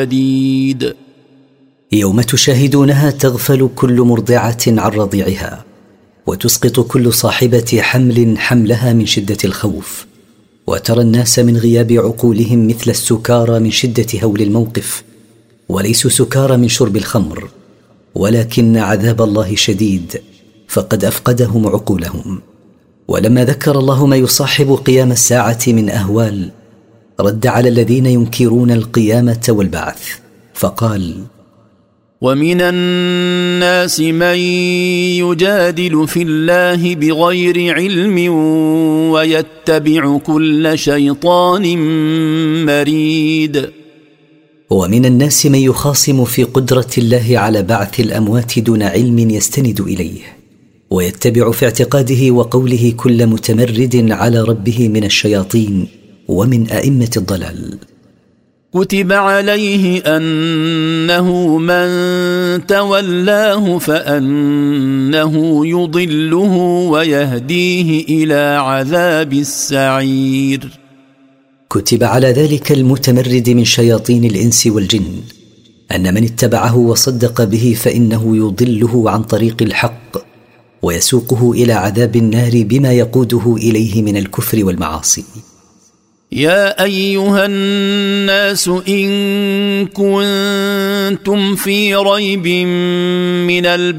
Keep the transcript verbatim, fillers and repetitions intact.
شديد. يوم تشاهدونها تغفل كل مرضعة عن رضيعها، وتسقط كل صاحبة حمل حملها من شدة الخوف، وترى الناس من غياب عقولهم مثل السكارى من شدة هول الموقف، وليسوا سكارى من شرب الخمر، ولكن عذاب الله شديد فقد أفقدهم عقولهم. ولما ذكر الله ما يصاحب قيام الساعة من أهوال، رد على الذين ينكرون القيامة والبعث فقال: ومن الناس من يجادل في الله بغير علم ويتبع كل شيطان مريد. ومن الناس من يخاصم في قدرة الله على بعث الأموات دون علم يستند إليه، ويتبع في اعتقاده وقوله كل متمرد على ربه من الشياطين ومن أئمة الضلال. كتب عليه أنه من تولاه فأنه يضله ويهديه إلى عذاب السعير. كتب على ذلك المتمرد من شياطين الإنس والجن أن من اتبعه وصدق به فإنه يضله عن طريق الحق ويسوقه إلى عذاب النار بما يقوده إليه من الكفر والمعاصي. يا أيها الناس إن كنتم في ريب من البعث